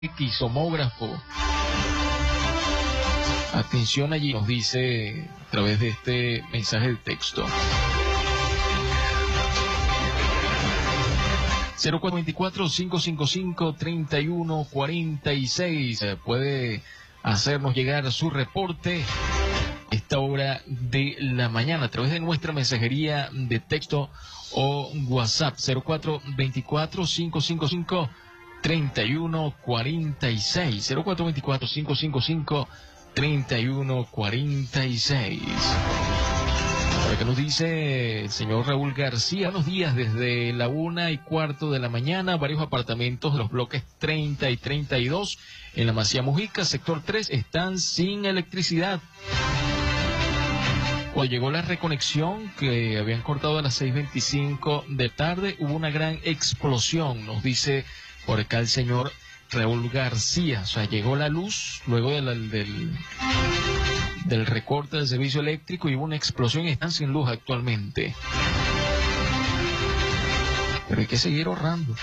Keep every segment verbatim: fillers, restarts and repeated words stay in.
Xomógrafo. Atención allí, nos dice a través de este mensaje de texto. cero cuatro veinticuatro, cinco cinco cinco, treinta y uno cuarenta y seis. Eh, puede hacernos llegar su reporte esta hora de la mañana a través de nuestra mensajería de texto o WhatsApp cero cuatro veinticuatro, cinco cinco cinco, treinta y uno cuarenta y seis. cero cuatro veinticuatro, cinco cinco cinco, treinta y uno cuarenta y seis. Para que nos dice el señor Raúl García, buenos días, desde la una y cuarto de la mañana, varios apartamentos de los bloques treinta y treinta y dos en la Macía Mujica, sector tres, están sin electricidad. Cuando llegó la reconexión, que habían cortado a las seis veinticinco de tarde, hubo una gran explosión, nos dice por acá el señor Raúl García. O sea, llegó la luz luego de la, del, del recorte del servicio eléctrico y hubo una explosión y están sin luz actualmente. Pero hay que seguir ahorrando.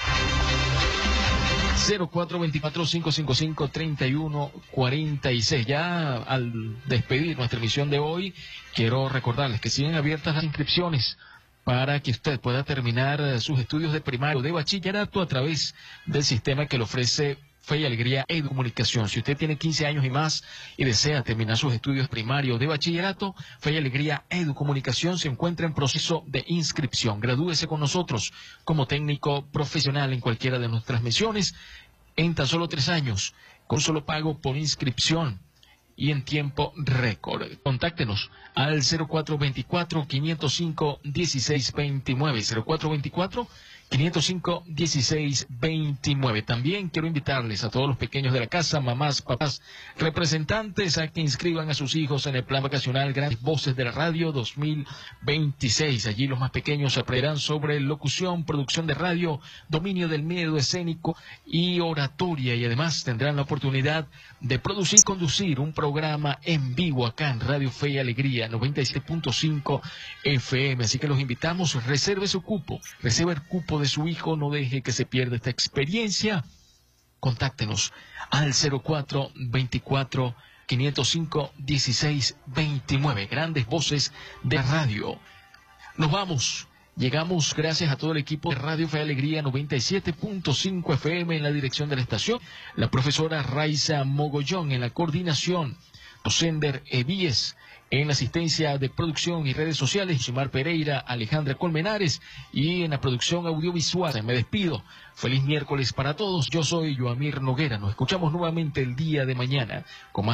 cero cuatro veinticuatro, cinco cinco cinco, treinta y uno cuarenta y seis. Ya al despedir nuestra emisión de hoy, quiero recordarles que siguen abiertas las inscripciones para que usted pueda terminar sus estudios de primario, de bachillerato a través del sistema que le ofrece Fe y Alegría Educomunicación. Si usted tiene quince años y más y desea terminar sus estudios primarios de bachillerato, Fe y Alegría Educomunicación se encuentra en proceso de inscripción. Gradúese con nosotros como técnico profesional en cualquiera de nuestras misiones en tan solo tres años, con solo pago por inscripción y en tiempo récord. Contáctenos al cero cuatro veinticuatro, quinientos cinco, dieciséis veintinueve, cero cuatro veinticuatro, quinientos cinco, dieciséis veintinueve. También quiero invitarles a todos los pequeños de la casa, mamás, papás, representantes, a que inscriban a sus hijos en el plan vacacional Grandes Voces de la Radio dos mil veintiséis. Allí los más pequeños aprenderán sobre locución, producción de radio, dominio del medio escénico y oratoria, y además tendrán la oportunidad de producir y conducir un programa en vivo acá en Radio Fe y Alegría noventa y siete punto cinco F M. Así que los invitamos, reserve su cupo, reserve el cupo de su hijo, no deje que se pierda esta experiencia. Contáctenos al cero cuatro veinticuatro, quinientos cinco, dieciséis veintinueve. Grandes Voces de la Radio. Nos vamos. Llegamos gracias a todo el equipo de Radio Fe y Alegría noventa y siete punto cinco F M en la dirección de la estación, la profesora Raiza Mogollón en la coordinación, Rosender Evíes en la asistencia de producción y redes sociales, Ximar Pereira, Alejandra Colmenares, y en la producción audiovisual. Me despido. Feliz miércoles para todos. Yo soy Joamir Noguera. Nos escuchamos nuevamente el día de mañana con más